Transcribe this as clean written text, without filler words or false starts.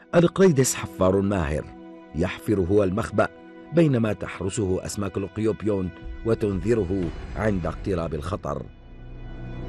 القريدس حفار ماهر، يحفر هو المخبأ بينما تحرسه أسماك القيوبيون وتنذره عند اقتراب الخطر.